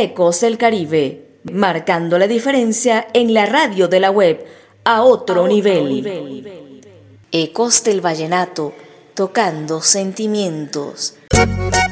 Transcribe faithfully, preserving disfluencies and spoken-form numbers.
Ecos del Caribe, marcando la diferencia en la radio de la web a otro, a otro nivel. nivel. Ecos del Vallenato, tocando sentimientos.